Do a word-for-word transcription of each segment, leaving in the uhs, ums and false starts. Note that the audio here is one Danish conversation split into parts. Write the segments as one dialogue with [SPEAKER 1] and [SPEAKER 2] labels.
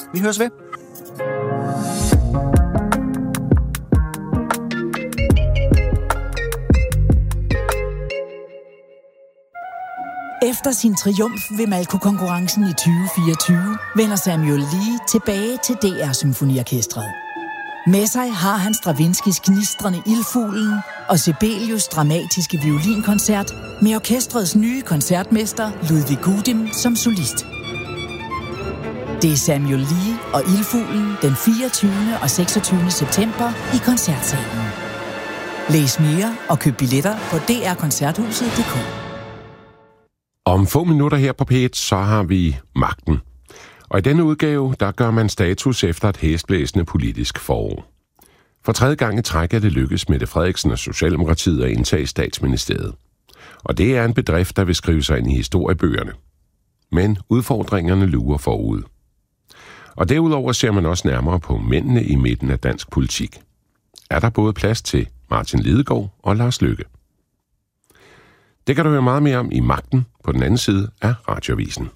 [SPEAKER 1] Vi høres ved.
[SPEAKER 2] Efter sin triumf ved Malko-konkurrencen i tyve fireogtyve vender Samuel Lee tilbage til D R Symfoniorkestret. Med sig har han Stravinskys gnistrende Ildfuglen og Sibelius' dramatiske violinkoncert med orkestrets nye koncertmester Ludwig Gudim som solist. Det er Samuel Lee og Ildfuglen den fireogtyvende og seksogtyvende september i Koncertsalen. Læs mere og køb billetter på d r koncerthuset punktum d k.
[SPEAKER 3] Om få minutter her på P et, så har vi magten. Og i denne udgave, der gør man status efter et hæsblæsende politisk forår. For tredje gang i træk er det lykkedes Mette Frederiksen og Socialdemokratiet at indtage statsministeriet. Og det er en bedrift, der vil skrive sig ind i historiebøgerne. Men udfordringerne lurer forud. Og derudover ser man også nærmere på mændene i midten af dansk politik. Er der både plads til Martin Lidegaard og Lars Løkke? Det kan du høre meget mere om i Magten på den anden side af Radioavisen.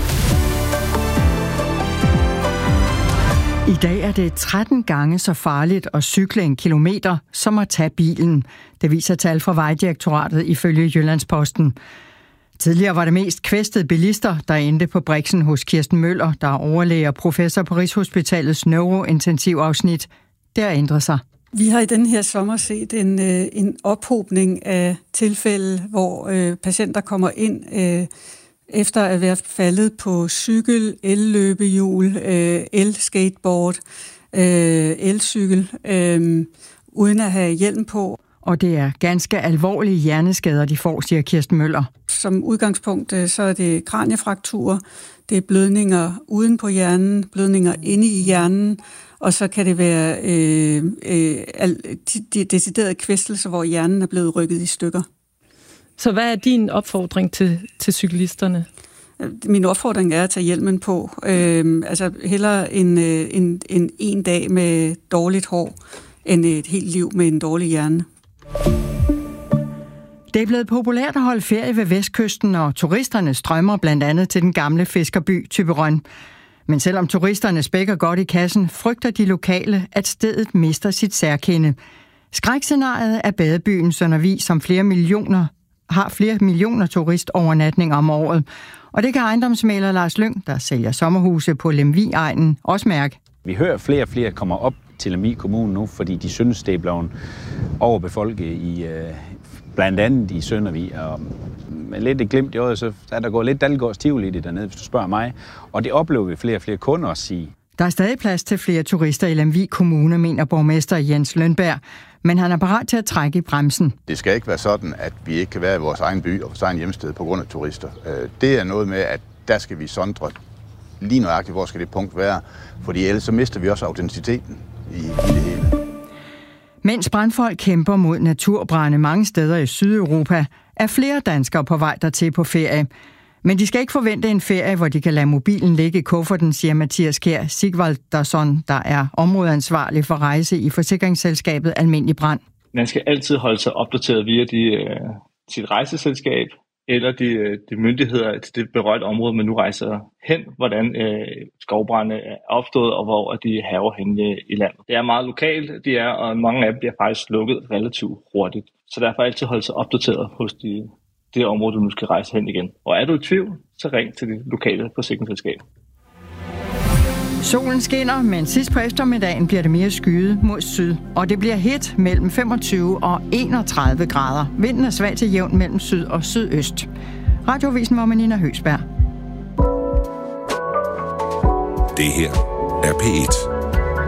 [SPEAKER 4] I dag er det tretten gange så farligt at cykle en kilometer, som at tage bilen. Det viser tal fra Vejdirektoratet ifølge Jyllandsposten. Tidligere var det mest kvæstede bilister, der endte på briksen hos Kirsten Møller, der er overlæge og professor på Rigshospitalets neurointensivafsnit. Det har ændret sig.
[SPEAKER 5] Vi har i den her sommer set en, øh, en ophobning af tilfælde, hvor øh, patienter kommer ind øh, efter at være faldet på cykel, el-løbehjul, øh, el-skateboard, øh, elcykel, øh, uden at have hjelm på.
[SPEAKER 4] Og det er ganske alvorlige hjerneskader, de får, siger Kirsten Møller.
[SPEAKER 5] Som udgangspunkt øh, så er det kraniefrakturer, det er blødninger uden på hjernen, blødninger inde i hjernen, og så kan det være øh, øh, de deciderede kvæstelser, hvor hjernen er blevet rykket i stykker.
[SPEAKER 6] Så hvad er din opfordring til, til cyklisterne?
[SPEAKER 5] Min opfordring er at tage hjelmen på. Øh, altså hellere en, en, en, en dag med dårligt hår, end et helt liv med en dårlig hjerne.
[SPEAKER 4] Det er blevet populært at holde ferie ved Vestkysten, og turisterne strømmer blandt andet til den gamle fiskerby Thyborøn. Men selvom turisterne spækker godt i kassen, frygter de lokale, at stedet mister sit særkende. Skrækscenariet er badebyen Søndervig, som flere millioner, har flere millioner turistovernatninger om året. Og det kan ejendomsmægler Lars Lyng, der sælger sommerhuse på Lemvig-egnen, også mærke.
[SPEAKER 7] Vi hører flere og flere kommer op til Lemvig Kommune nu, fordi de synes, det er blevet overbefolket i blandt andet i Søndervig. Og med lidt et glimt i øjet, så er der gået lidt Dalgårds Tivoli i det dernede, hvis du spørger mig. Og det oplever vi flere og flere kunder at sige.
[SPEAKER 4] Der er stadig plads til flere turister i Lemvig Kommune, mener borgmester Jens Lønberg. Men han er parat til at trække i bremsen.
[SPEAKER 8] Det skal ikke være sådan, at vi ikke kan være i vores egen by og vores egen hjemsted på grund af turister. Det er noget med, at der skal vi sondre lige nøjagtigt, hvor skal det punkt være. Fordi ellers så mister vi også autenticiteten i, i det hele.
[SPEAKER 4] Mens brandfolk kæmper mod naturbrande mange steder i Sydeuropa, er flere danskere på vej dertil på ferie. Men de skal ikke forvente en ferie, hvor de kan lade mobilen ligge i kufferten, siger Mathias Kjær Sigvaldason, der er områdeansvarlig for rejse i forsikringsselskabet Almindelig Brand.
[SPEAKER 9] Man skal altid holde sig opdateret via de, uh, sit rejseselskab eller de, de myndigheder til det berørte område, man nu rejser hen, hvordan uh, skovbrande er opstået og hvor de hærger hen i landet. Det er meget lokalt, de er, og mange af dem bliver faktisk lukket relativt hurtigt. Så derfor altid holde sig opdateret hos de det område, du nu skal rejse hen igen. Og er du i tvivl, så ring til det lokale forsikringsselskab.
[SPEAKER 4] Solen skinner, men sidst på eftermiddagen bliver det mere skyet mod syd. Og det bliver hit mellem femogtyve og enogtredive grader. Vinden er svag til jævn mellem syd og sydøst. Radioavisen var med Nina Høgsberg.
[SPEAKER 3] Det her er P et.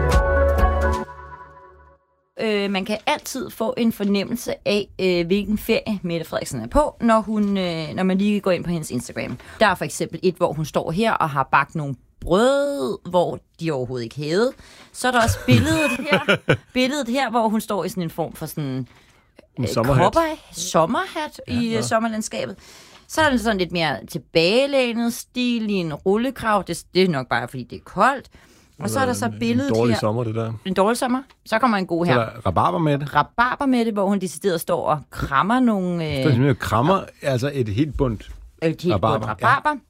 [SPEAKER 10] Øh, man kan altid få en fornemmelse af, øh, hvilken ferie Mette Frederiksen er på, når, hun, øh, når man lige går ind på hendes Instagram. Der er for eksempel et, hvor hun står her og har bagt nogle brød, hvor de overhovedet ikke hævede. Så er der også billedet her, billedet her, hvor hun står i sådan en form for sådan
[SPEAKER 11] en øh, sommerhat,
[SPEAKER 10] kopper, sommerhat ja, i ja. sommerlandskabet. Så er der sådan lidt mere tilbagelænet stil i en rullekrav. Det, det er nok bare, fordi det er koldt. Og så er der så billedet her.
[SPEAKER 11] En dårlig her. sommer, det der.
[SPEAKER 10] En dårlig sommer. Så kommer en god her.
[SPEAKER 11] Så der rabarber med det.
[SPEAKER 10] Rabarber med det, hvor hun decideret står og krammer nogle... Øh...
[SPEAKER 11] Det er simpelthen krammer, altså et helt bundt
[SPEAKER 10] Et helt
[SPEAKER 11] rabarber.
[SPEAKER 10] bundt rabarber.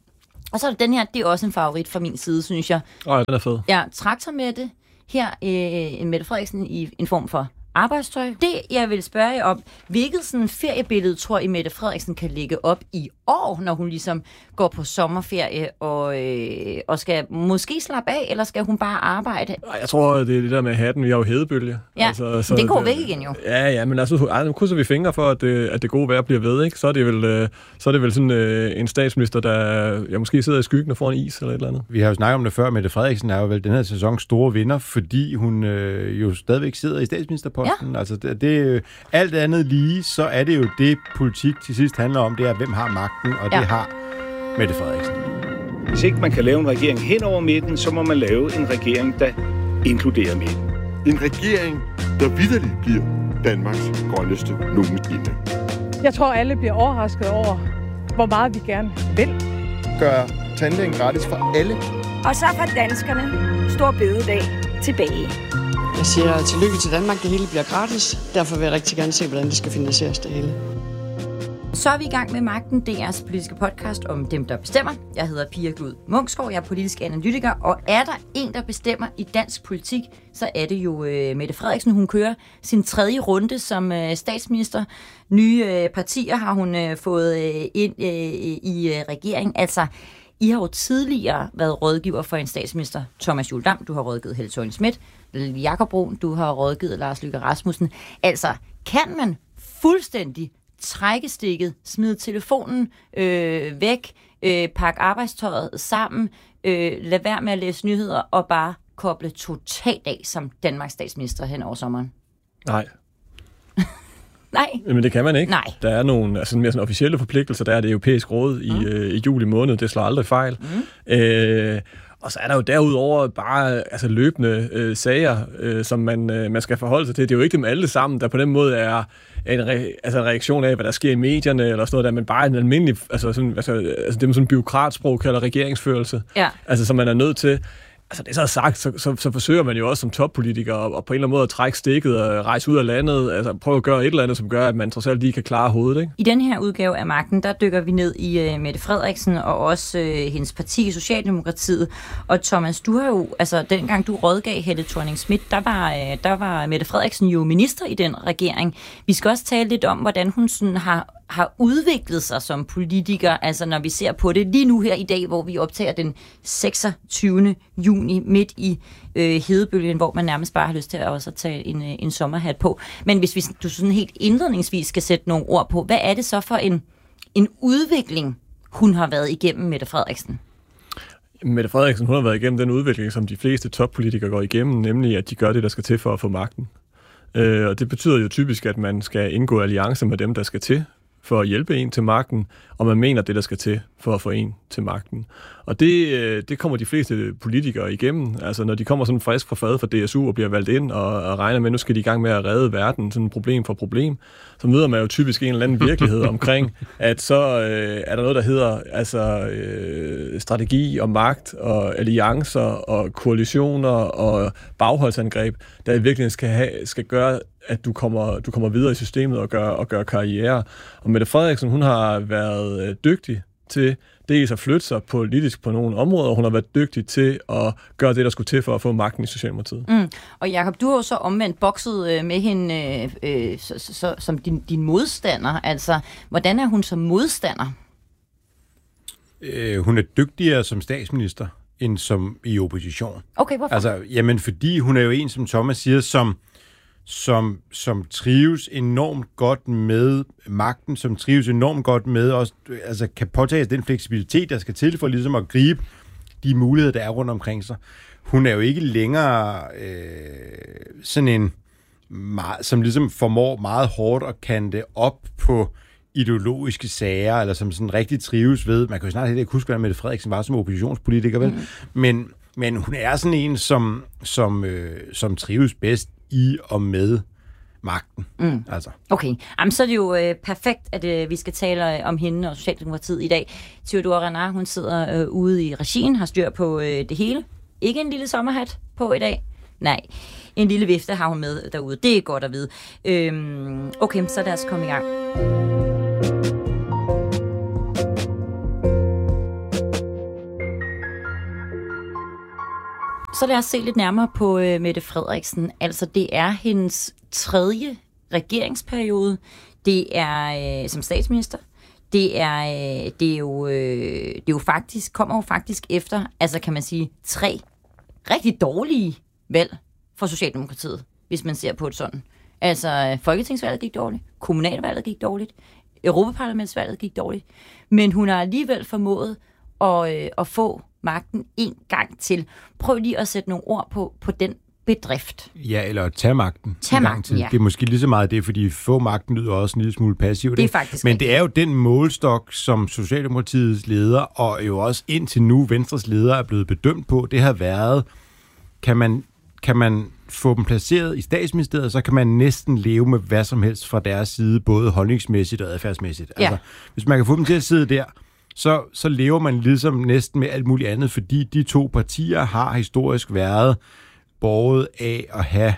[SPEAKER 10] Og så er der den her, det er også en favorit fra min side, synes jeg.
[SPEAKER 11] Åh, oh, den er fed.
[SPEAKER 10] Ja, traktormætte. Her øh, Mette Frederiksen i en form for arbejdstøj. Det, jeg vil spørge jer om, hvilket sådan feriebillede tror I, Mette Frederiksen kan lægge op i år, når hun ligesom går på sommerferie og, øh, og skal måske slappe af, eller skal hun bare arbejde?
[SPEAKER 11] Jeg tror, det er det der med hatten. Vi har jo hedebølge.
[SPEAKER 10] Ja, altså, så det går det, væk igen jo.
[SPEAKER 11] Ja, ja, men altså, ej, nu krydser vi fingre for, at det, at det gode vejr bliver ved, ikke? Så er det vel, øh, så er det vel sådan øh, en statsminister, der ja, måske sidder i skyggen og får en is eller et eller andet.
[SPEAKER 1] Vi har jo snakket om det før. Mette Frederiksen er jo vel den her sæsons store vinder, fordi hun øh, jo stadigvæk sidder i statsministerposten. Ja. Altså, det, det, alt andet lige, så er det jo det, politik til sidst handler om, det er, hvem har magten, og ja. det har Mette Frederiksen.
[SPEAKER 12] Hvis ikke man kan lave en regering hen over midten, så må man lave en regering, der inkluderer midten.
[SPEAKER 13] En regering, der vitterligt bliver Danmarks grønneste nogensinde.
[SPEAKER 14] Jeg tror, alle bliver overrasket over, hvor meget vi gerne vil.
[SPEAKER 13] Gør tandlægen gratis for alle.
[SPEAKER 15] Og så får danskerne stor bededag tilbage.
[SPEAKER 16] Jeg siger tillykke til Danmark, det hele bliver gratis. Derfor vil jeg rigtig gerne se, hvordan det skal finansieres det hele.
[SPEAKER 10] Så er vi i gang med Magten, D R's politiske podcast om dem, der bestemmer. Jeg hedder Pia Glud Munksgaard, jeg er politisk analytiker, og er der en, der bestemmer i dansk politik, så er det jo øh, Mette Frederiksen. Hun kører sin tredje runde som øh, statsminister. Nye øh, partier har hun øh, fået øh, ind øh, i øh, regeringen. Altså, I har jo tidligere været rådgiver for en statsminister, Thomas Juhl Dam. Du har rådgivet Helle Thorning-Schmidt, Jakob Brun, du har rådgivet Lars Løkke Rasmussen. Altså, kan man fuldstændig trække stikket, smide telefonen øh, væk, øh, pakke arbejdstøjet sammen, øh, lade være med at læse nyheder og bare koble totalt af som Danmarks statsminister hen over sommeren?
[SPEAKER 11] Nej.
[SPEAKER 10] Nej.
[SPEAKER 11] Men det kan man ikke.
[SPEAKER 10] Nej.
[SPEAKER 11] Der er nogle altså, mere sådan officielle forpligtelser, der er det europæiske råd i, mm. øh, i juli måned, det slår aldrig fejl. Mm. Øh, Og så er der jo derudover bare altså, løbende øh, sager, øh, som man, øh, man skal forholde sig til. Det er jo ikke dem alle sammen, der på den måde er en, re, altså en reaktion af, hvad der sker i medierne, eller sådan noget der, men bare en almindelig, altså, sådan, altså, altså det man sådan byråkratsprog kalder regeringsførelse. Ja. Altså, som man er nødt til. Altså det så er sagt, så, så, så forsøger man jo også som toppolitiker og, og på en eller anden måde at trække stikket og rejse ud af landet, altså prøve at gøre et eller andet, som gør, at man trods alt lige kan klare hovedet, ikke?
[SPEAKER 10] I den her udgave af Magten, der dykker vi ned i uh, Mette Frederiksen og også uh, hendes parti, Socialdemokratiet. Og Thomas, du har jo, altså dengang du rådgav Helle Thorning-Schmidt, der var, uh, der var Mette Frederiksen jo minister i den regering. Vi skal også tale lidt om, hvordan hun sådan har har udviklet sig som politiker, altså når vi ser på det lige nu her i dag, hvor vi optager den seksogtyvende juni midt i øh, hedebølgen, hvor man nærmest bare har lyst til at også at tage en, en sommerhat på. Men hvis vi, du sådan helt indledningsvis skal sætte nogle ord på, hvad er det så for en, en udvikling, hun har været igennem, Mette Frederiksen?
[SPEAKER 11] Mette Frederiksen, hun har været igennem den udvikling, som de fleste toppolitikere går igennem, nemlig at de gør det, der skal til for at få magten. Øh, og det betyder jo typisk, at man skal indgå alliancer med dem, der skal til for at hjælpe en til magten, og man mener det, der skal til for at få en til magten. Og det, det kommer de fleste politikere igennem. Altså, når de kommer sådan frisk fra fad fra D S U og bliver valgt ind og, og regner med, at nu skal de i gang med at redde verden, sådan problem for problem, så møder man jo typisk en eller anden virkelighed omkring, at så øh, er der noget, der hedder altså, øh, strategi og magt og alliancer og koalitioner og bagholdsangreb, der i virkeligheden skal, have, skal gøre, at du kommer, du kommer videre i systemet og gør, og gør karriere. Og Mette Frederiksen, hun har været øh, dygtig til dels at flytte sig politisk på nogle områder, og hun har været dygtig til at gøre det, der skulle til for at få magten i Socialdemokratiet.
[SPEAKER 10] Mm. Og Jakob, du har jo så omvendt bokset øh, med hende øh, øh, så, så, som din, din modstander. Altså, hvordan er hun som modstander?
[SPEAKER 1] Øh, hun er dygtigere som statsminister, end som i opposition.
[SPEAKER 10] Okay, hvorfor?
[SPEAKER 1] Altså, jamen, fordi hun er jo en, som Thomas siger, som Som, som trives enormt godt med magten, som trives enormt godt med, også, altså kan påtage den fleksibilitet, der skal til for ligesom at gribe de muligheder, der er rundt omkring sig. Hun er jo ikke længere øh, sådan en, meget, som ligesom formår meget hårdt at kante op på ideologiske sager, eller som sådan rigtig trives ved. Man kan jo snart ikke huske, hvordan Mette Frederiksen var som oppositionspolitiker, vel? Mm. Men, men hun er sådan en, som, som, øh, som trives bedst i og med magten. Mm. Altså.
[SPEAKER 10] Okay, Jamen, så er det jo øh, perfekt, at øh, vi skal tale om hende og Socialdemokratiet i dag. Theodora Renard, hun sidder øh, ude i regien, har styr på øh, det hele. Ikke en lille sommerhat på i dag. Nej, en lille vifte har hun med derude. Det er godt at vide. Øhm, okay, så lad os komme i gang. Så lad os se lidt nærmere på øh, Mette Frederiksen. Altså, det er hendes tredje regeringsperiode. Det er øh, som statsminister. Det er, øh, det er jo, øh, det er jo faktisk, kommer jo faktisk efter, altså kan man sige, tre rigtig dårlige valg for Socialdemokratiet, hvis man ser på det sådan. Altså, folketingsvalget gik dårligt, kommunalvalget gik dårligt, Europaparlamentsvalget gik dårligt, men hun har alligevel formået at, øh, at få magten en gang til. Prøv lige at sætte nogle ord på, på den bedrift.
[SPEAKER 1] Ja, eller tage magten.
[SPEAKER 10] Tag magten,
[SPEAKER 1] til.
[SPEAKER 10] ja.
[SPEAKER 1] Det er måske lige så meget det, fordi få magten lyder også en lille smule passivt.
[SPEAKER 10] Det er faktisk
[SPEAKER 1] Men
[SPEAKER 10] rigtigt.
[SPEAKER 1] det er jo den målstok, som Socialdemokratiets leder, og jo også indtil nu Venstres leder er blevet bedømt på, det har været, kan man, kan man få dem placeret i statsministeriet, så kan man næsten leve med hvad som helst fra deres side, både holdningsmæssigt og adfærdsmæssigt.
[SPEAKER 10] Ja.
[SPEAKER 1] Altså, hvis man kan få dem til at sidde der, så, så lever man ligesom næsten med alt muligt andet, fordi de to partier har historisk været båret af at have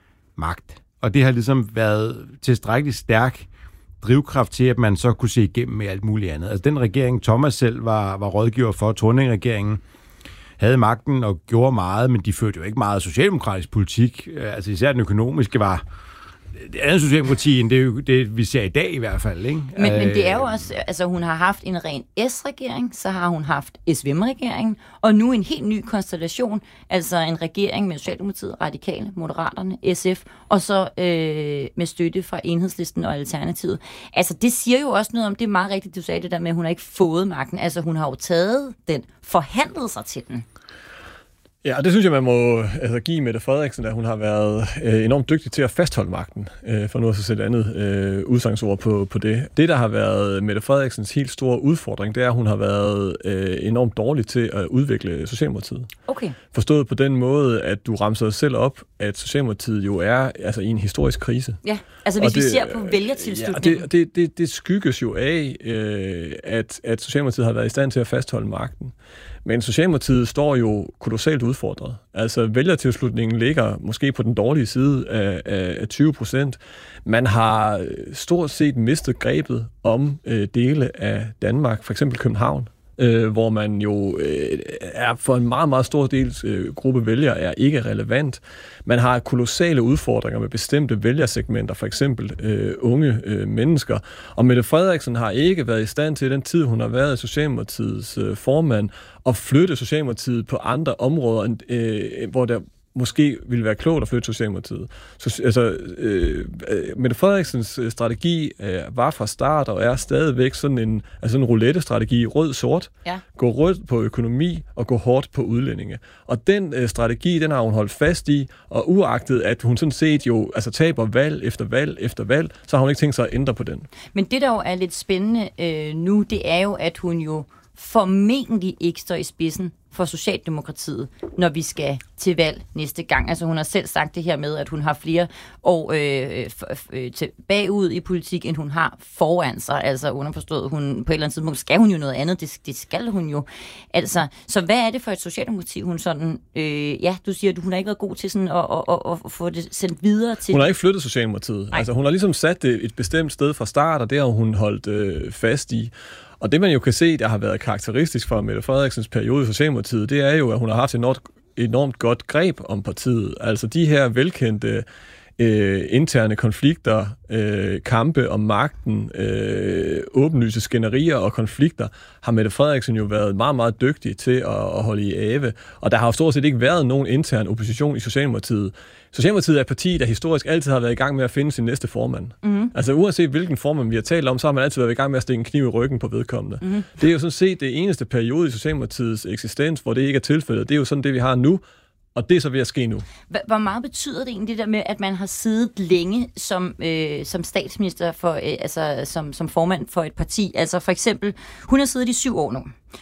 [SPEAKER 1] magt. Og det har ligesom været tilstrækkeligt stærk drivkraft til, at man så kunne se igennem med alt muligt andet. Altså den regering, Thomas selv var, var rådgiver for, Thorning-regeringen, havde magten og gjorde meget, men de førte jo ikke meget socialdemokratisk politik. Altså især den økonomiske var det andet socialdemokrati, end det, det vi ser i dag i hvert fald. Ikke?
[SPEAKER 10] Men, men det er jo også, altså hun har haft en ren S-regering, så har hun haft S V M-regeringen, og nu en helt ny konstellation, altså en regering med Socialdemokratiet, Radikale, Moderaterne, S F, og så øh, med støtte fra Enhedslisten og Alternativet. Altså det siger jo også noget om, det er meget rigtigt, du sagde det der med, at hun har ikke fået magten. Altså hun har jo taget den, forhandlet sig til den.
[SPEAKER 11] Ja, og det synes jeg, man må altså, give Mette Frederiksen, at hun har været øh, enormt dygtig til at fastholde magten, øh, for nu at sætte et andet øh, udsangsord på, på det. Det, der har været Mette Frederiksens helt store udfordring, det er, at hun har været øh, enormt dårlig til at udvikle Socialdemokratiet.
[SPEAKER 10] Okay.
[SPEAKER 11] Forstået på den måde, at du ramser selv op, at Socialdemokratiet jo er altså, i en historisk krise.
[SPEAKER 10] Ja, altså hvis
[SPEAKER 11] og
[SPEAKER 10] vi
[SPEAKER 11] det,
[SPEAKER 10] ser på vælgertilslutningen.
[SPEAKER 11] Ja, det, det, det, det skygges jo af, øh, at, at Socialdemokratiet har været i stand til at fastholde magten. Men Socialdemokratiet står jo kolossalt udfordret. Altså vælgertilslutningen ligger måske på den dårlige side af, af, af tyve procent. Man har stort set mistet grebet om øh, dele af Danmark, for eksempel København, øh, hvor man jo øh, er for en meget, meget stor del øh, gruppe vælgere er ikke relevant. Man har kolossale udfordringer med bestemte vælgersegmenter, for eksempel øh, unge øh, mennesker. Og Mette Frederiksen har ikke været i stand til, den tid hun har været Socialdemokratiets øh, formand, at flytte Socialdemokratiet på andre områder, øh, hvor der måske ville være klogt at flytte Socialdemokratiet. Så, altså, øh, Mette Frederiksens strategi øh, var fra start og er stadigvæk sådan en, altså en roulette-strategi, rød-sort. Ja. Gå rødt på økonomi og gå hårdt på udlændinge. Og den øh, strategi, den har hun holdt fast i, og uagtet at hun sådan set jo altså, taber valg efter valg efter valg, så har hun ikke tænkt sig at ændre på den.
[SPEAKER 10] Men det, der jo er lidt spændende øh, nu, det er jo, at hun jo formentlig ikke står i spidsen for Socialdemokratiet, når vi skal til valg næste gang. Altså hun har selv sagt det her med, at hun har flere år øh, f- øh, til bagud i politik, end hun har foran sig. Altså underforstået, hun på et eller andet tidspunkt skal hun jo noget andet. Det, det skal hun jo. Altså, så hvad er det for et Socialdemokrati, hun sådan... Øh, ja, du siger, at hun har ikke været god til sådan at, at, at, at få det sendt videre til...
[SPEAKER 11] Hun har ikke flyttet Socialdemokratiet. Nej. Altså hun har ligesom sat det et bestemt sted fra start, og det har hun holdt øh, fast i. Og det, man jo kan se, der har været karakteristisk for Mette Frederiksens periode i Socialdemokratiet, det er jo, at hun har haft et enormt, enormt godt greb om partiet. Altså de her velkendte øh, interne konflikter, øh, kampe om magten, øh, åbenlyse skænderier og konflikter, har Mette Frederiksen jo været meget, meget dygtig til at, at holde i ave. Og der har jo stort set ikke været nogen intern opposition i Socialdemokratiet. Socialdemokratiet er et parti, der historisk altid har været i gang med at finde sin næste formand. Mm-hmm. Altså uanset hvilken formand vi har talt om, så har man altid været i gang med at stikke en kniv i ryggen på vedkommende. Mm-hmm. Det er jo sådan set det eneste periode i Socialdemokratiets eksistens, hvor det ikke er tilfældet. Det er jo sådan det, vi har nu, og det er så ved at ske nu.
[SPEAKER 10] Hvor meget betyder det egentlig det der med, at man har siddet længe som, øh, som statsminister, for, øh, altså som, som formand for et parti? Altså for eksempel, hun har siddet i syv år nu.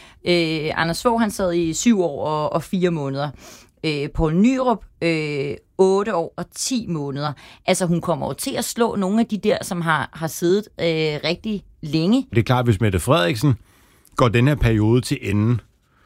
[SPEAKER 10] Øh, Anders Fogh, han sad i syv år og, og fire måneder. Øh, Poul Nyrup, øh, otte år og ti måneder. Altså hun kommer jo til at slå nogle af de der, som har, har siddet øh, rigtig længe.
[SPEAKER 1] Det er klart, hvis Mette Frederiksen går den her periode til enden,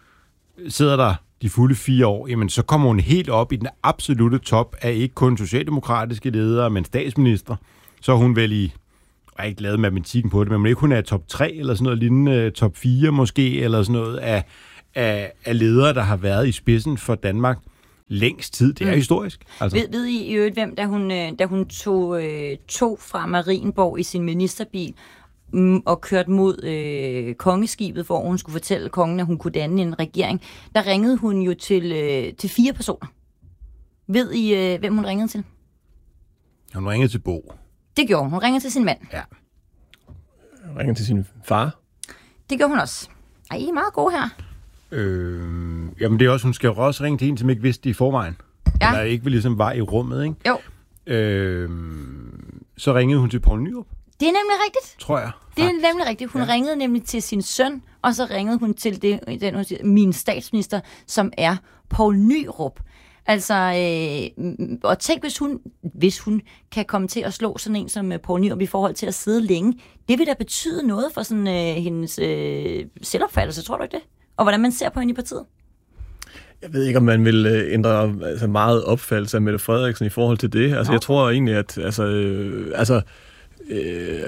[SPEAKER 1] sidder der de fulde fire år, jamen så kommer hun helt op i den absolute top af ikke kun socialdemokratiske ledere, men statsminister. Så er hun vel i, jeg har ikke lavet matematikken på det, men ikke hun er top tre eller sådan noget lignende, top fire måske, eller sådan noget af, af, af ledere, der har været i spidsen for Danmark længst tid. Det er mm. historisk.
[SPEAKER 10] Altså. Ved, ved I i øvrigt, hvem, da hun, da hun tog, øh, tog fra Marienborg i sin ministerbil mm, og kørte mod øh, kongeskibet, hvor hun skulle fortælle kongen, at hun kunne danne en regering, der ringede hun jo til, øh, til fire personer. Ved I, øh, hvem hun ringede til?
[SPEAKER 1] Hun ringede til Bo.
[SPEAKER 10] Det gjorde hun. Hun ringede til sin mand.
[SPEAKER 1] Ja.
[SPEAKER 11] Hun ringede til sin far.
[SPEAKER 10] Det gjorde hun også. Ej, I er meget gode her.
[SPEAKER 1] Øh, jamen det er også, hun skal jo også ringe til en, som ikke vidste det i forvejen. Ja. Eller ikke ligesom var i rummet, ikke?
[SPEAKER 10] Jo.
[SPEAKER 1] Øh, så ringede hun til Poul Nyrup.
[SPEAKER 10] Det er nemlig rigtigt.
[SPEAKER 1] Tror jeg.
[SPEAKER 10] Det er nemlig rigtigt. Hun ja. ringede nemlig til sin søn, og så ringede hun til det, den, hun siger, min statsminister, som er Poul Nyrup. Altså, øh, og tænk, hvis hun, hvis hun kan komme til at slå sådan en som Poul Nyrup i forhold til at sidde længe, det vil da betyde noget for sådan øh, hendes øh, selvopfattelse, tror du ikke det? Og hvordan man ser på hende i partiet?
[SPEAKER 11] Jeg ved ikke, om man vil øh, ændre altså, meget opfattelse af Mette Frederiksen i forhold til det. Altså, ja. Jeg tror egentlig, at altså, øh, altså, øh,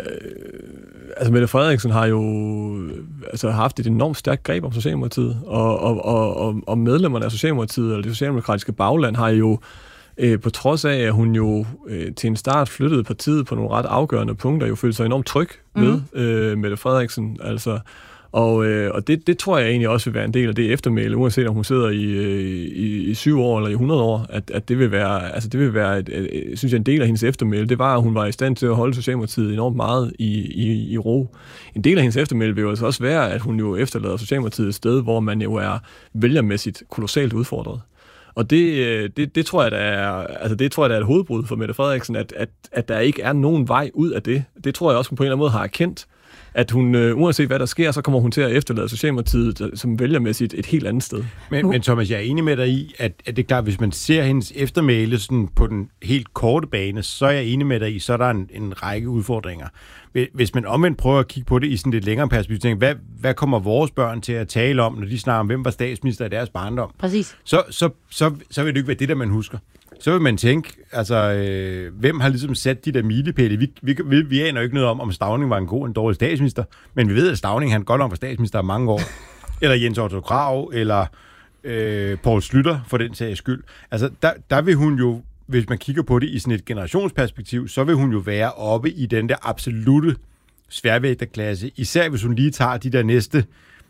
[SPEAKER 11] altså, Mette Frederiksen har jo altså, haft et enormt stærkt greb om Socialdemokratiet, og, og, og, og medlemmerne af Socialdemokratiet, eller det socialdemokratiske bagland, har jo øh, på trods af, at hun jo øh, til en start flyttede partiet på nogle ret afgørende punkter, jo følte sig enormt tryg med mm. øh, Mette Frederiksen, altså. Og, øh, og det, det tror jeg egentlig også vil være en del af det eftermæle, uanset om hun sidder i, i, i syv år eller i hundrede år, at, at det vil være, altså det vil være et, et, synes jeg, en del af hendes eftermæle. Det var, at hun var i stand til at holde Socialdemokratiet enormt meget i, i, i ro. En del af hendes eftermæle vil jo altså også være, at hun jo efterlader Socialdemokratiet et sted, hvor man jo er vælgermæssigt kolossalt udfordret. Og det, det, det tror jeg, der er, altså det tror jeg, der er et hovedbrud for Mette Frederiksen, at, at, at der ikke er nogen vej ud af det. Det tror jeg også, hun på en eller anden måde har erkendt, at hun, øh, uanset hvad der sker, så kommer hun til at efterlade Socialdemokratiet som vælgermæssigt et helt andet sted.
[SPEAKER 1] Men, men Thomas, jeg er enig med dig i, at, at det er klart, hvis man ser hendes eftermæle sådan på den helt korte bane, så er jeg enig med dig i, så er der en, en række udfordringer. Hvis man omvendt prøver at kigge på det i sådan lidt længere perspektiv, hvad, hvad kommer vores børn til at tale om, når de snakker om, hvem var statsminister i deres barndom?
[SPEAKER 10] Præcis.
[SPEAKER 1] Så, så, så, så vil det ikke være det, der man husker. Så vil man tænke, altså, øh, hvem har ligesom sat de der milepæle? Vi, vi, vi, vi aner jo ikke noget om, om Stauning var en god en dårlig statsminister, men vi ved, at Stauning, han godt nok var statsminister i mange år. Eller Jens Otto Krag, eller øh, Poul Schlüter, for den sags skyld. Altså, der, der vil hun jo, hvis man kigger på det i sådan et generationsperspektiv, så vil hun jo være oppe i den der absolute sværvægterklasse. Især hvis hun lige tager de der næste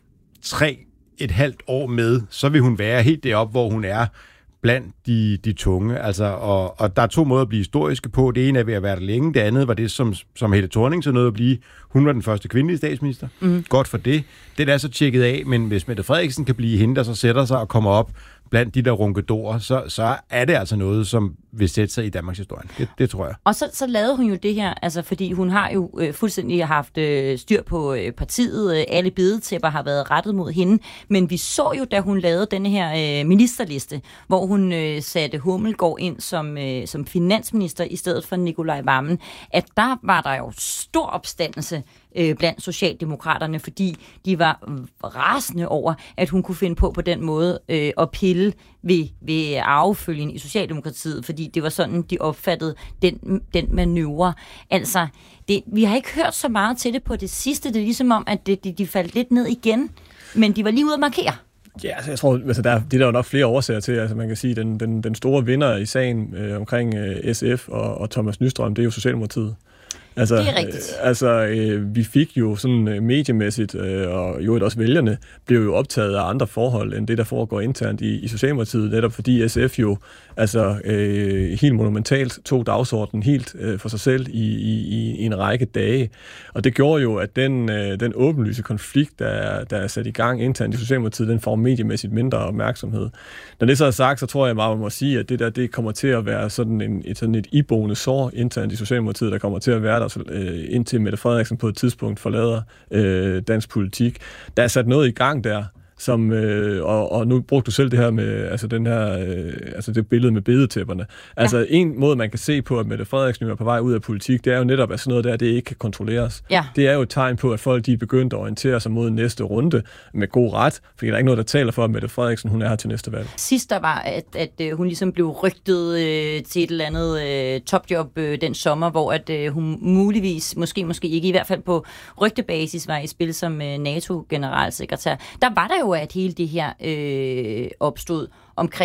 [SPEAKER 1] tre, et halvt år med, så vil hun være helt deroppe, hvor hun er blandt de, de tunge. Altså, og, og der er to måder at blive historiske på. Det ene er ved at være der længe. Det andet var det, som, som Helle Thorning så nåede at blive. Hun var den første kvindelige statsminister. Mm. Godt for det. Det er så tjekket af, men hvis Mette Frederiksen kan blive hende, der så sætter sig og kommer op blandt de der runkedorer, så, så er det altså noget, som vil sætte sig i Danmarks historie. Det, det tror jeg.
[SPEAKER 10] Og så, så lavede hun jo det her, altså fordi hun har jo øh, fuldstændig haft øh, styr på øh, partiet. Øh, alle bedetæpper har været rettet mod hende. Men vi så jo, da hun lavede denne her øh, ministerliste, hvor hun øh, satte Hummelgaard ind som, øh, som finansminister i stedet for Nicolai Wammen, at der var der jo stor opstandelse øh, blandt socialdemokraterne, fordi de var rasende over, at hun kunne finde på på den måde øh, at pille ved, ved arvefølgen i Socialdemokratiet, fordi det var sådan, de opfattede den, den manøvre. Altså, det, vi har ikke hørt så meget til det på det sidste. Det er ligesom om, at det, de, de faldt lidt ned igen, men de var lige ude at markere.
[SPEAKER 11] Ja, altså jeg tror, altså der, det er der jo nok flere årsager til. Altså man kan sige, den, den, den store vinder i sagen øh, omkring øh, S F og, og Thomas Nystrøm, det er jo Socialdemokratiet. Altså,
[SPEAKER 10] det er rigtigt.
[SPEAKER 11] Øh, altså, øh, vi fik jo sådan øh, mediemæssigt, øh, og jo også vælgerne, blev jo optaget af andre forhold, end det, der foregår internt i, i Socialdemokratiet, netop fordi S F jo altså, øh, helt monumentalt tog dagsordenen helt øh, for sig selv i, i, i en række dage. Og det gjorde jo, at den, øh, den åbenlyse konflikt, der, der er sat i gang internt i Socialdemokratiet, den får mediemæssigt mindre opmærksomhed. Når det så er sagt, så tror jeg bare, man må sige, at det der, det kommer til at være sådan, en, et, sådan et iboende sår internt i Socialdemokratiet, der kommer til at være der, indtil Mette Frederiksen på et tidspunkt forlader øh, dansk politik. Der er sat noget i gang der, som, øh, og, og nu brugte du selv det her med, altså den her, øh, altså det billede med bedetæpperne. Altså ja. En måde, man kan se på, at Mette Frederiksen er på vej ud af politik, det er jo netop, at sådan noget der, det ikke kan kontrolleres. Ja. Det er jo et tegn på, at folk de er begyndt at orientere sig mod næste runde med god ret, fordi der er ikke noget, der taler for, at Mette Frederiksen, hun er her til næste valg.
[SPEAKER 10] Sidst der var, at, at hun ligesom blev rygtet øh, til et eller andet øh, topjob øh, den sommer, hvor at øh, hun muligvis, måske, måske ikke, i hvert fald på rygtebasis, var i spil som øh, NATO-generalsekretær. Der var der jo, at hele det her øh, opstod omkring,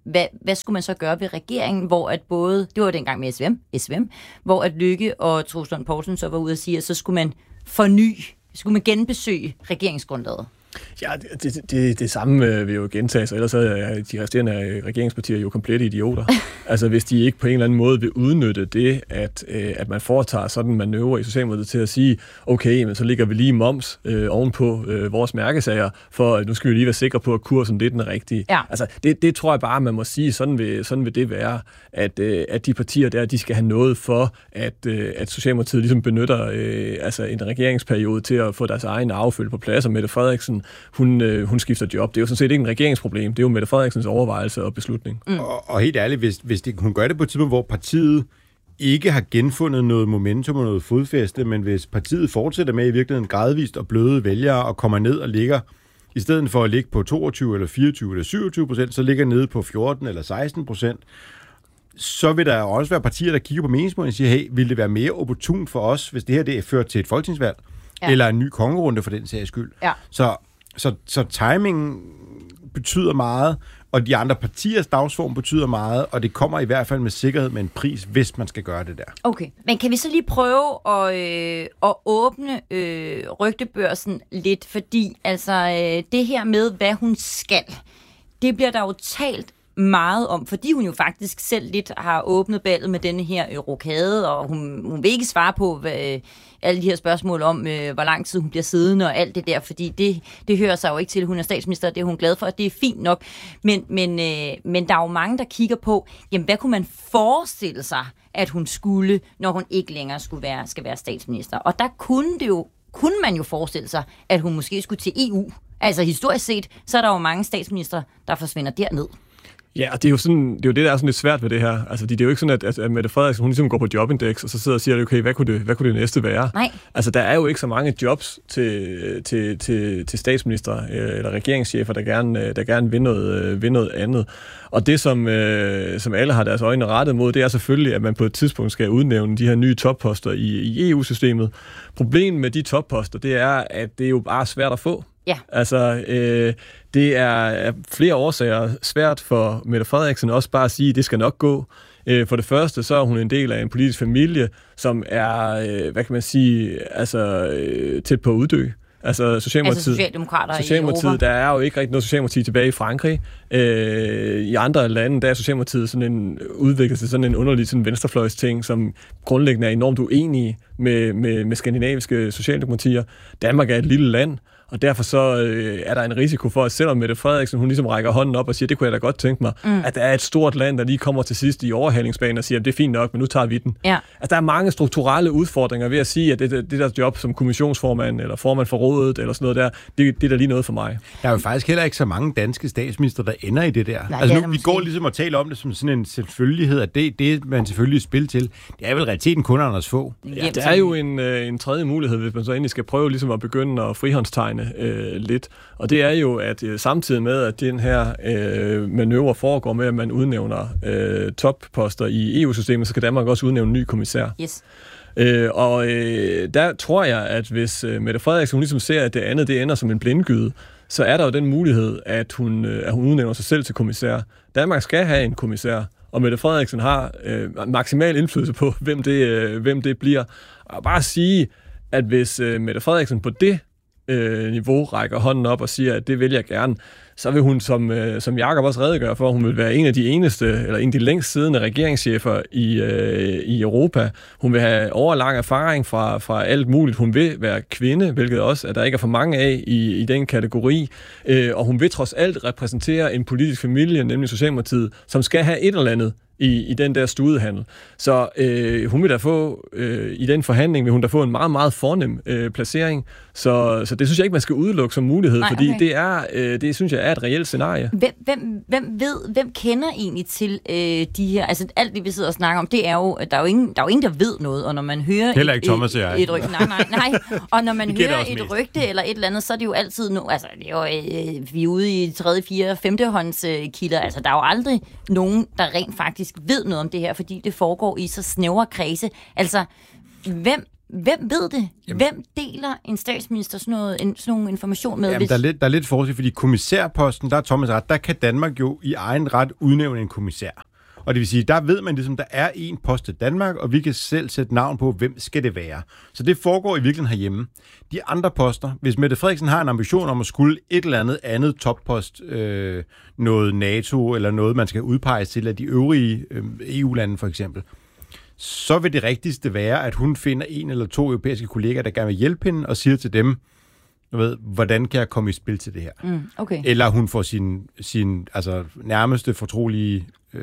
[SPEAKER 10] hvad, hvad skulle man så gøre ved regeringen, hvor at både, det var dengang med S V M, S V M hvor at Løkke og Troels Lund Poulsen så var ude og sige, at så skulle man forny, skulle man genbesøge regeringsgrundlaget.
[SPEAKER 11] Ja, det, det, det, det samme vil jo gentage sig, ellers er de resterende regeringspartier jo komplette idioter. Altså hvis de ikke på en eller anden måde vil udnytte det, at, at man foretager sådan en manøvre i Socialdemokratiet til at sige, okay, men så ligger vi lige moms øh, ovenpå øh, vores mærkesager, for nu skal vi lige være sikre på, at kursen det er den rigtige. Ja. Altså det, det tror jeg bare, man må sige, sådan vil, sådan vil det være, at, øh, at de partier der, de skal have noget for, at, øh, at Socialdemokratiet ligesom benytter øh, altså en regeringsperiode til at få deres egen affølge på plads, og Mette Frederiksen Hun, øh, hun skifter job. Det er jo sådan set ikke en regeringsproblem. Det er jo Mette Frederiksens overvejelse og beslutning.
[SPEAKER 1] Mm. Og, og helt ærligt, hvis, hvis det, hun gør det på et tidspunkt, hvor partiet ikke har genfundet noget momentum og noget fodfæste, men hvis partiet fortsætter med i virkeligheden gradvist og bløde vælgere og kommer ned og ligger, i stedet for at ligge på toogtyve eller fireogtyve eller syvogtyve procent, så ligger nede på fjorten eller seksten procent, så vil der også være partier, der kigger på meningsmålingen og siger, hey, vil det være mere opportunt for os, hvis det her det er ført til et folketingsvalg, ja. Eller en ny kongerunde for den sags skyld. Ja. Så Så, så timingen betyder meget, og de andre partiers dagsform betyder meget, og det kommer i hvert fald med sikkerhed med en pris, hvis man skal gøre det der.
[SPEAKER 10] Okay, men kan vi så lige prøve at, øh, at åbne øh, rygtebørsen lidt, fordi altså øh, det her med, hvad hun skal, det bliver der jo talt meget om, fordi hun jo faktisk selv lidt har åbnet ballet med denne her rokade, og hun, hun vil ikke svare på hvad, alle de her spørgsmål om, øh, hvor lang tid hun bliver siddende og alt det der, fordi det, det hører sig jo ikke til, hun er statsminister, det er hun glad for, og det er fint nok. Men, men, øh, men der er jo mange, der kigger på, jamen hvad kunne man forestille sig, at hun skulle, når hun ikke længere skulle være, skal være statsminister. Og der kunne, det jo, kunne man jo forestille sig, at hun måske skulle til E U. Altså historisk set, så er der jo mange statsministre, der forsvinder derned.
[SPEAKER 11] Ja, og det er jo sådan, det er jo det, der er sådan lidt svært ved det her. Altså, det er jo ikke sådan, at, at Mette Frederiksen, hun ligesom går på Jobindex, og så sidder og siger, okay, hvad kunne det, hvad kunne det næste være?
[SPEAKER 10] Nej.
[SPEAKER 11] Altså, der er jo ikke så mange jobs til, til, til, til statsminister eller regeringschefer, der gerne, der gerne vil noget, vil noget andet. Og det, som, øh, som alle har deres øjne rettet mod, det er selvfølgelig, at man på et tidspunkt skal udnævne de her nye topposter i, i E U-systemet. Problemet med de topposter, det er, at det er jo bare svært at få.
[SPEAKER 10] Ja.
[SPEAKER 11] Altså, øh, det er af flere årsager svært for Mette Frederiksen også bare at sige, at det skal nok gå. Øh, for det første, så er hun en del af en politisk familie, som er, øh, hvad kan man sige, altså øh, tæt på at uddø. Altså Socialdemokratiet,
[SPEAKER 10] altså Socialdemokrater
[SPEAKER 11] Socialdemokratiet,
[SPEAKER 10] i
[SPEAKER 11] der er jo ikke rigtig noget Socialdemokrati tilbage i Frankrig. Øh, I andre lande, der er Socialdemokratiet sådan en udviklet til sådan en underlig sådan venstrefløjs ting, som grundlæggende er enormt uenige med, med, med skandinaviske socialdemokratier. Danmark er et lille land, og derfor så øh, er der en risiko for, at selvom Mette Frederiksen, hun ligesom rækker hånden op og siger, det kunne jeg da godt tænke mig, mm. at der er et stort land, der lige kommer til sidst i overhalingsbanen og siger, det er fint nok, men nu tager vi den.
[SPEAKER 10] Ja.
[SPEAKER 11] Altså, der er mange strukturelle udfordringer ved at sige, at det, det, det der job som kommissionsformand eller formand for rådet eller sådan noget der, det, det er da lige noget for mig.
[SPEAKER 1] Der er jo faktisk heller ikke så mange danske statsminister, der ender i det der. Nej, altså nu, vi går ligesom og taler om det som sådan en selvfølgelighed, at det, det man selvfølgelig spil til, det er vel realiteten kun Anders få.
[SPEAKER 11] Ja, der er jo en, øh, en tredje mulighed, hvis man så endelig skal prøve ligesom at begynde at frihåndstegne Øh, lidt. Og det er jo, at øh, samtidig med, at den her øh, manøvre foregår med, at man udnævner øh, topposter i E U-systemet, så kan Danmark også udnævne en ny kommissær.
[SPEAKER 10] Yes.
[SPEAKER 11] Øh, og øh, der tror jeg, at hvis øh, Mette Frederiksen hun ligesom ser, at det andet det ender som en blindgyde, så er der jo den mulighed, at hun, øh, at hun udnævner sig selv til kommissær. Danmark skal have en kommissær, og Mette Frederiksen har øh, maksimal indflydelse på, hvem det, øh, hvem det bliver. Og bare sige, at hvis øh, Mette Frederiksen på det niveau rækker hånden op og siger, at det vil jeg gerne, så vil hun, som, som Jakob også redegør for, hun vil være en af de eneste, eller en af de længst siddende regeringschefer i, øh, i Europa. Hun vil have overlang erfaring fra, fra alt muligt. Hun vil være kvinde, hvilket også, at der ikke er for mange af i, i den kategori. Øh, og hun vil trods alt repræsentere en politisk familie, nemlig Socialdemokratiet, som skal have et eller andet i, i den der studehandel. Så øh, hun vil da få, øh, i den forhandling vil hun da få en meget, meget fornem øh, placering. Så, så det synes jeg ikke, man skal udelukke som mulighed, Nej, okay. fordi det er, øh, det synes jeg er et reelt scenarie.
[SPEAKER 10] Hvem, hvem, hvem ved, hvem kender egentlig til øh, de her, altså alt det, vi sidder og snakker om, det er jo, der er jo ingen, der er jo ingen, der ved noget, og når man hører
[SPEAKER 1] Heller ikke et, Thomas og jeg.
[SPEAKER 10] et, et rygte, nej, nej, nej, og når man hører et mest. rygte eller et eller andet, så er det jo altid no, altså det er jo, øh, vi er ude i tredje, fjerde, femtehånds øh, kilder, altså der er jo aldrig nogen, der rent faktisk ved noget om det her, fordi det foregår i så snævre kredse. Altså, hvem hvem ved det? Jamen. Hvem deler en statsminister sådan, noget, en, sådan nogle information med?
[SPEAKER 1] Jamen, hvis... der, er lidt, der er lidt forskel, fordi kommissærposten, der er Thomas ret, der kan Danmark jo i egen ret udnævne en kommissær. Og det vil sige, der ved man ligesom, der er en post til Danmark, og vi kan selv sætte navn på, hvem skal det være. Så det foregår i virkeligheden herhjemme. De andre poster, hvis Mette Frederiksen har en ambition om at skulle et eller andet andet toppost, øh, noget NATO eller noget, man skal udpeges til af de øvrige øh, E U-lande for eksempel, så vil det rigtigste være, at hun finder en eller to europæiske kolleger, der gerne vil hjælpe hende, og siger til dem, du ved, hvordan kan jeg komme i spil til det her?
[SPEAKER 10] Mm, okay.
[SPEAKER 1] Eller hun får sin, sin altså, nærmeste fortrolige øh,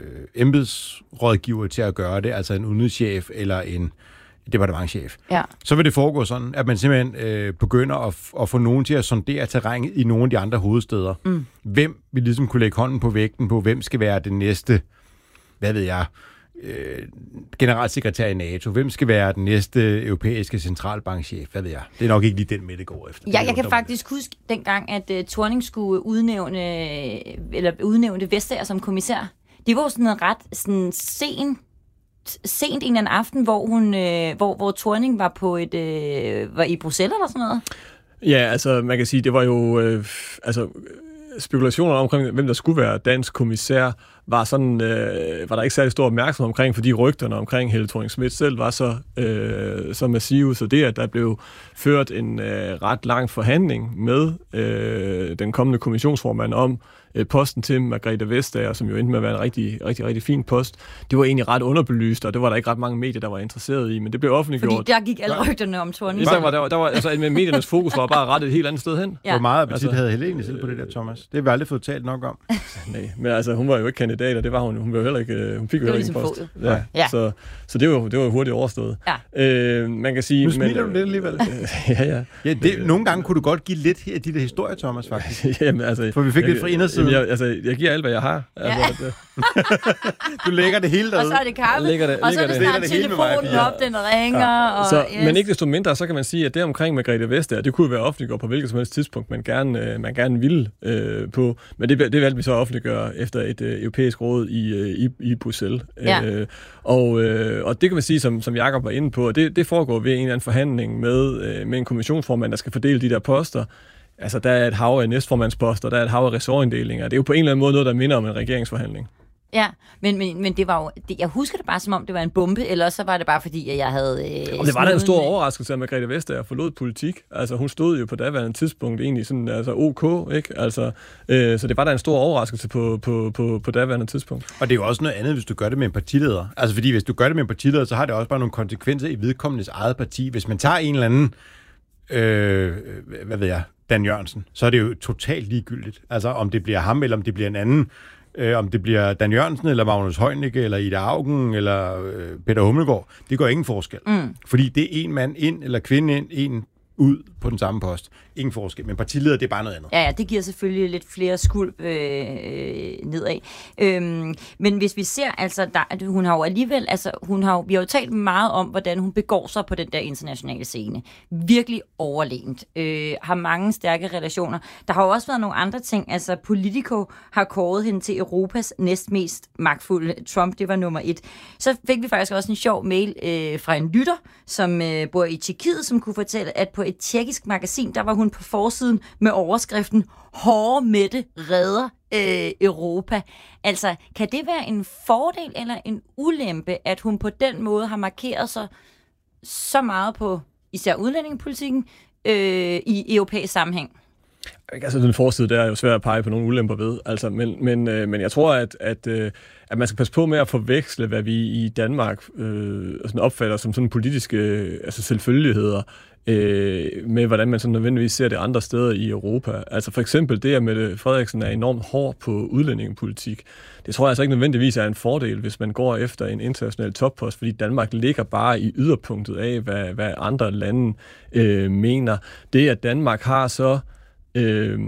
[SPEAKER 1] embedsrådgiver til at gøre det, altså en udenrigschef eller en departementschef.
[SPEAKER 10] Ja.
[SPEAKER 1] Så vil det foregå sådan, at man simpelthen øh, begynder at, at få nogen til at sondere terrænet i nogle af de andre hovedsteder. Mm. Hvem vil ligesom kunne lægge hånden på vægten på, hvem skal være det næste, hvad ved jeg, øh, generalsekretær i NATO? Hvem skal være den næste europæiske centralbankchef? Hvad ved jeg? Det er nok ikke lige den med, det går efter.
[SPEAKER 10] Ja, jeg kan faktisk huske dengang, at uh, Thorning skulle udnævne, eller udnævne Vestager som kommissær. Det var jo sådan en ret sådan sen, sent en eller anden aften, hvor hun, øh, hvor, hvor Thorning var på et, øh, var i Bruxelles eller sådan noget.
[SPEAKER 11] Ja, altså man kan sige, det var jo, øh, altså spekulationer omkring, hvem der skulle være dansk kommissær, var sådan, øh, var der ikke særlig stor opmærksomhed omkring, fordi rygterne omkring Helle Thorning-Schmidt selv var så, øh, så massive, så det, at der blev ført en øh, ret lang forhandling med øh, den kommende kommissionsformand om øh, posten til Margrethe Vestager, som jo endte med at være en rigtig, rigtig, rigtig fin post, det var egentlig ret underbelyst, og det var der ikke ret mange medier, der var interesseret i, men det blev offentliggjort.
[SPEAKER 10] Fordi der gik alle rygterne om Thorning.
[SPEAKER 11] Der var, der var, der var, altså, med mediernes fokus var bare rettet et helt andet sted hen.
[SPEAKER 1] Ja. Hvor meget appetit altså, havde Helle egentlig selv på det der, Thomas? Det har vi aldrig fået talt nok om.
[SPEAKER 11] Nej, men altså, hun var jo ikke kandidat, og det var hun. Hun var heller ikke, hun fik jo heller ikke en post. Ja.
[SPEAKER 10] Ja.
[SPEAKER 11] Så, så det var jo det var hurtigt overstået.
[SPEAKER 10] Ja.
[SPEAKER 11] Øh, man kan sige,
[SPEAKER 1] nu smiler
[SPEAKER 11] men,
[SPEAKER 1] du lidt alligevel.
[SPEAKER 11] ja, ja.
[SPEAKER 1] ja det, nogle gange kunne du godt give lidt af de der historier, Thomas, faktisk.
[SPEAKER 11] Jamen, altså,
[SPEAKER 1] for vi fik jeg, lidt fra indersiden.
[SPEAKER 11] Jeg, altså, jeg giver alt, hvad jeg har. Altså,
[SPEAKER 10] ja.
[SPEAKER 1] Du lægger det hele derude.
[SPEAKER 10] Og så er det kaffe,
[SPEAKER 11] det,
[SPEAKER 10] og så er det snart telefonen op, den ringer. Ja. Og
[SPEAKER 11] så,
[SPEAKER 10] yes.
[SPEAKER 11] Men ikke desto mindre, så kan man sige, at det omkring Margrethe Vestager, det kunne være offentliggjort på hvilket som helst tidspunkt, man gerne, man gerne ville øh, på. Men det, det valgte vi så at offentliggøre efter et øh, europæisk råd i, i, i Bruxelles.
[SPEAKER 10] Ja.
[SPEAKER 11] Øh, og, øh, og det kan man sige, som, som Jacob var inde på, det, det foregår ved en eller anden forhandling med, øh, med en kommissionsformand, der skal fordele de der poster. Altså, der er et hav af næstformandsposter, der er et hav af ressortinddelinger. Det er jo på en eller anden måde noget, der minder om en regeringsforhandling.
[SPEAKER 10] Ja, men, men, men det var jo, det, jeg husker det bare som om, det var en bombe, eller så var det bare fordi, at jeg havde... Øh,
[SPEAKER 11] og det var da en stor overraskelse, at Margrethe Vestager forlod politik. Altså, hun stod jo på daværende tidspunkt egentlig sådan, altså OK, ikke? Altså, øh, så det var da en stor overraskelse på, på, på, på daværende tidspunkt.
[SPEAKER 1] Og det er jo også noget andet, hvis du gør det med en partileder. Altså, fordi hvis du gør det med en partileder, så har det også bare nogle konsekvenser i vedkommendes eget parti. Hvis man tager en eller anden, øh, hvad ved jeg, Dan Jørgensen, så er det jo totalt ligegyldigt. Altså, om det bliver ham, eller om det bliver en anden... Øh, om det bliver Dan Jørgensen, eller Magnus Heunicke, eller Ida Auken, eller øh, Peter Hummelgaard, det gør ingen forskel. Mm. Fordi det er en mand ind, eller kvinde ind, en ud på den samme post. Ingen forskel, men partileder, det er bare noget andet.
[SPEAKER 10] Ja, ja, det giver selvfølgelig lidt flere skulp øh, nedad. Øhm, men hvis vi ser, altså, der, hun har jo alligevel, altså, hun har jo, vi har jo talt meget om, hvordan hun begår sig på den der internationale scene. Virkelig overlegent. Øh, har mange stærke relationer. Der har jo også været nogle andre ting, altså Politico har kåret hende til Europas næstmest magtfulde. Trump, det var nummer et. Så fik vi faktisk også en sjov mail øh, fra en lytter, som øh, bor i Tjekkiet, som kunne fortælle, at på et tjekkisk magasin, der var hun på forsiden med overskriften "Hårde Mette redder øh, Europa". Altså, kan det være en fordel eller en ulempe, at hun på den måde har markeret sig så meget på især udlændingepolitikken øh, i europæisk sammenhæng?
[SPEAKER 11] Altså, den forside der er jo svært at pege på nogle ulemper ved, altså, men, men, øh, men jeg tror, at, at, øh, at man skal passe på med at forveksle, hvad vi i Danmark øh, sådan opfatter som sådan politiske øh, altså selvfølgeligheder, øh, med hvordan man sådan nødvendigvis ser det andre steder i Europa. Altså for eksempel det, at Mette Frederiksen er enormt hård på udlændingepolitik, det tror jeg altså ikke nødvendigvis er en fordel, hvis man går efter en international toppost, fordi Danmark ligger bare i yderpunktet af, hvad, hvad andre lande øh, mener. Det, at Danmark har så Øh,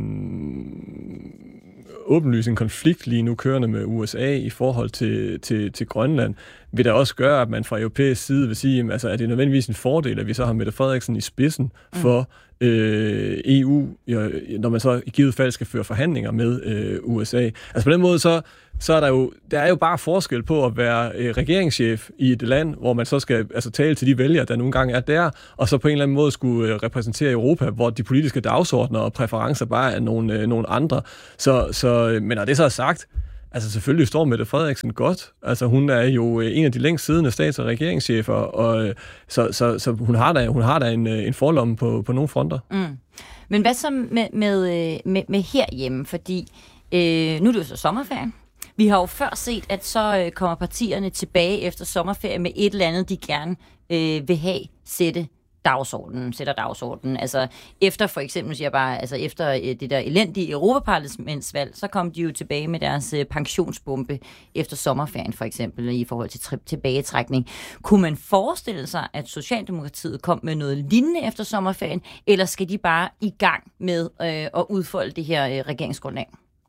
[SPEAKER 11] åbenlyst en konflikt lige nu kørende med U S A i forhold til, til, til Grønland, vil da også gøre, at man fra europæisk side vil sige, altså, er det nødvendigvis en fordel, at vi så har Mette Frederiksen i spidsen for øh, E U, når man så i givet fald skal føre forhandlinger med øh, U S A. Altså på den måde så så er der jo, der er jo bare forskel på at være øh, regeringschef i et land, hvor man så skal altså, tale til de vælgere, der nogle gange er der, og så på en eller anden måde skulle øh, repræsentere Europa, hvor de politiske dagsordner og præferencer bare er nogle, øh, nogle andre. Så, så, men når det så er sagt, altså selvfølgelig står Mette Frederiksen godt. Altså hun er jo en af de længst siddende stats- og regeringschefer, og så, så, så hun har da, hun har da en, en forlomme på, på nogle fronter.
[SPEAKER 10] Mm. Men hvad så med, med, med, med herhjemme? Fordi øh, nu er det jo så sommerferien. Vi har jo før set, at så øh, kommer partierne tilbage efter sommerferie med et eller andet, de gerne øh, vil have sætte dagsordenen, sætter dagsordenen. Altså efter for eksempel, siger jeg bare, altså efter øh, det der elendige Europaparlamentsvalg, så kom de jo tilbage med deres øh, pensionsbombe efter sommerferien for eksempel, i forhold til tri- tilbagetrækning. Kunne man forestille sig, at Socialdemokratiet kom med noget lignende efter sommerferien, eller skal de bare i gang med øh, at udfolde det her øh, regeringsgrundlag?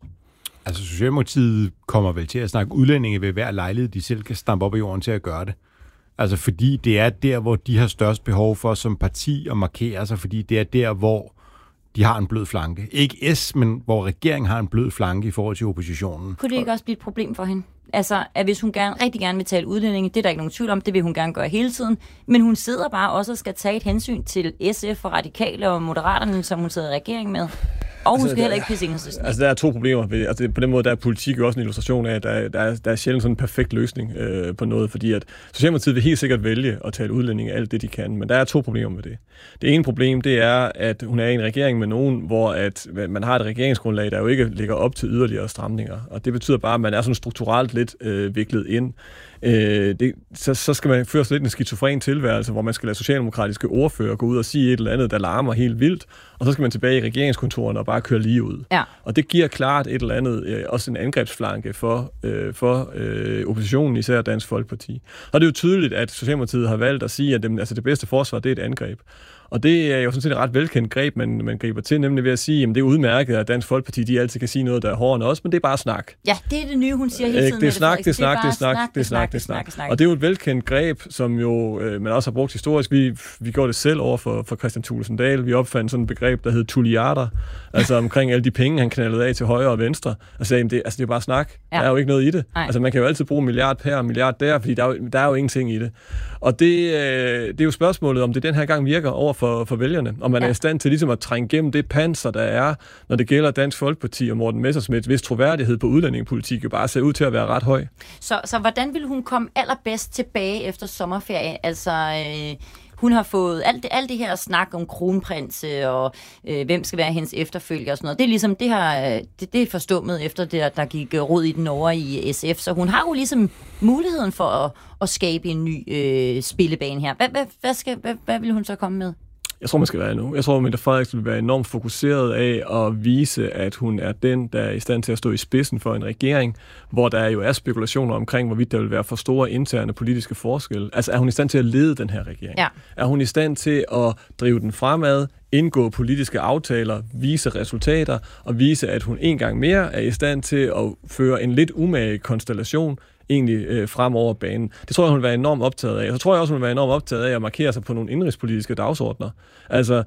[SPEAKER 1] Altså Socialdemokratiet kommer vel til at snakke udlændinge ved hver lejlighed, de selv kan stampe op i jorden til at gøre det. Altså fordi det er der, hvor de har størst behov for som parti at markere sig, fordi det er der, hvor de har en blød flanke. Ikke S, men hvor regeringen har en blød flanke i forhold til oppositionen.
[SPEAKER 10] Kunne det ikke også blive et problem for hende? Altså, at hvis hun gerne, rigtig gerne vil tale udlændinge, det er der ikke nogen tvivl om, det vil hun gerne gøre hele tiden, men hun sidder bare også og skal tage et hensyn til S F og Radikale og Moderaterne, som hun sidder i regering med. Og hun altså, skal heller ikke pisse Enhedslisten.
[SPEAKER 11] Altså, der er to problemer ved det. Altså, på den måde, der er politik jo også en illustration af, at der, der, er, der er sjældent sådan en perfekt løsning øh, på noget, fordi at Socialdemokratiet vil helt sikkert vælge at tale udlændinge alt det, de kan, men der er to problemer med det. Det ene problem, det er, at hun er i en regering med nogen, hvor at man har et regeringsgrundlag, der jo ikke ligger op til yderligere stramninger, og det betyder bare, at man er sådan strukturelt lidt øh, viklet ind. Øh, det, så, så skal man føre sig lidt en skizofren tilværelse, hvor man skal lade socialdemokratiske ordfører gå ud og sige et eller andet, der larmer helt vildt, og så skal man tilbage i regeringskontorerne og bare køre lige ud.
[SPEAKER 10] Ja.
[SPEAKER 11] Og det giver klart et eller andet, øh, også en angrebsflanke for, øh, for øh, oppositionen, især Dansk Folkeparti. Og det er jo tydeligt, at Socialdemokratiet har valgt at sige, at det, altså det bedste forsvar, det er et angreb. Og det er jo sådan set et ret velkendt greb, man, man griber til, nemlig ved at sige, at det er udmærket, at Dansk Folkeparti de altid kan sige noget, der er hårdere end os, men det er bare snak.
[SPEAKER 10] Ja, det er det nye, hun siger hele tiden.
[SPEAKER 11] Det er snak, det er snak, det er snak, det er snak, det er snak. Og det er jo et velkendt greb, som jo øh, man også har brugt historisk. Vi, vi gjorde det selv over for, for Kristian Thulesen Dahl. Vi opfandt sådan et begreb, der hed tulliarder, altså omkring alle de penge, han knaldede af til højre og venstre, og sagde, at det, altså, det er bare snak. Ja. Der er jo ikke noget i det. Nej. Altså man kan jo altid bruge en milliard her og en milliard der, fordi der er, jo, der er jo ingenting i det. Og det, øh, det er jo spørgsmålet, om det den her gang virker over for, for vælgerne. Og man ja. er i stand til ligesom at trænge igennem det panser, der er, når det gælder Dansk Folkeparti og Morten Messerschmidt, hvis troværdighed på udlændingepolitik jo bare ser ud til at være ret høj.
[SPEAKER 10] Så, så hvordan vil hun komme allerbedst tilbage efter sommerferie? Altså, øh, hun har fået alt det, alt det her snak om kronprins og øh, hvem skal være hendes efterfølger og sådan noget. Det er ligesom, det, har, det, det er forstummet efter det, der gik rod i den over i S F. Så hun har jo ligesom muligheden for at, at skabe en ny øh, spillebane her. Hvad, hvad, hvad, skal, hvad, hvad vil hun så komme med?
[SPEAKER 11] Jeg tror, man skal være nu. Jeg tror, at Mette Frederiksen vil være enormt fokuseret af at vise, at hun er den, der er i stand til at stå i spidsen for en regering, hvor der jo er spekulationer omkring, hvorvidt der vil være for store interne politiske forskelle. Altså, er hun i stand til at lede den her regering?
[SPEAKER 10] Ja.
[SPEAKER 11] Er hun i stand til at drive den fremad, indgå politiske aftaler, vise resultater og vise, at hun en gang mere er i stand til at føre en lidt umage konstellation egentlig øh, frem over banen. Det tror jeg, hun vil være enormt optaget af. Og så tror jeg også, hun vil være enormt optaget af at markere sig på nogle indrigspolitiske dagsordner. Altså,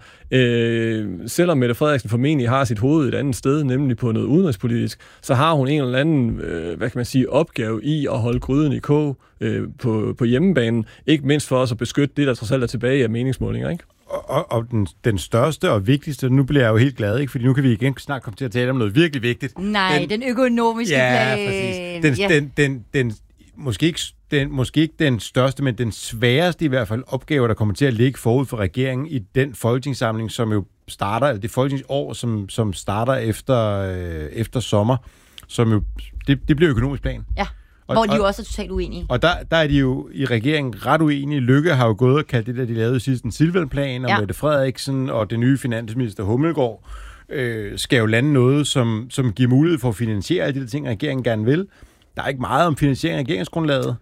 [SPEAKER 11] øh, selvom Mette Frederiksen formentlig har sit hoved et andet sted, nemlig på noget udenrigspolitisk, så har hun en eller anden, øh, hvad kan man sige, opgave i at holde gryden i kog øh, på, på hjemmebanen. Ikke mindst for os at beskytte det, der trods alt er tilbage af meningsmålinger, ikke?
[SPEAKER 1] Og, og den, den største og vigtigste, nu bliver jeg jo helt glad, ikke? Fordi nu kan vi igen snart komme til at tale om noget virkelig vigtigt.
[SPEAKER 10] Nej, den, den økonomiske
[SPEAKER 1] ja,
[SPEAKER 10] plan.
[SPEAKER 1] Præcis. Den, ja, den, den, den, måske ikke den, måske ikke den største, men den sværeste i hvert fald opgave, der kommer til at ligge forud for regeringen i den folketingssamling, som jo starter, eller det folketingsår, som, som starter efter, øh, efter sommer, som jo, det, det bliver økonomisk plan.
[SPEAKER 10] Ja. Og, hvor de jo også er totalt uenige.
[SPEAKER 1] Og der, der er de jo i regeringen ret uenige. Lykke har jo gået og kaldt det der, de lavede sidst en Silvan-plan, og ja. Mette Frederiksen og det nye finansminister Hummelgaard øh, skal jo lande noget, som, som giver mulighed for at finansiere alle de ting, regeringen gerne vil. Der er ikke meget om finansiering af regeringsgrundlaget.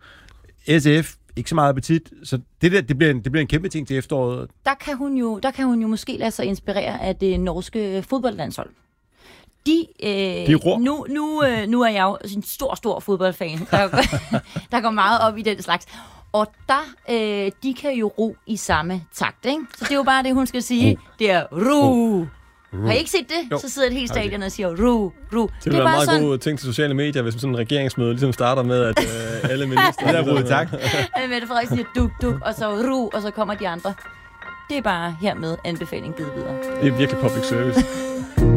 [SPEAKER 1] S F, ikke så meget appetit. Så det der, det bliver, en, det bliver en kæmpe ting til efteråret.
[SPEAKER 10] Der kan hun jo, der kan hun jo måske lade sig inspirere af det norske fodboldlandshold. De, øh,
[SPEAKER 1] de
[SPEAKER 10] nu, nu, øh, nu er jeg jo en stor, stor fodboldfan, der, der går meget op i den slags. Og der, øh, de kan jo ro i samme takt, ikke? Så det er jo bare det, hun skal sige.
[SPEAKER 1] Ro.
[SPEAKER 10] Det er ro. Ru. Har I ikke set det? Jo. Så sidder et helt stadion og siger ru, ru.
[SPEAKER 11] Det vil være en meget sådan... god ting til sociale medier, hvis sådan en regeringsmøde ligesom starter med, at øh, alle ministre...
[SPEAKER 1] det er brugt, tak.
[SPEAKER 10] Mette Frederiksen siger duk, duk, og så ru, og så kommer de andre. Det er bare hermed anbefaling givet videre.
[SPEAKER 11] Det er virkelig public service.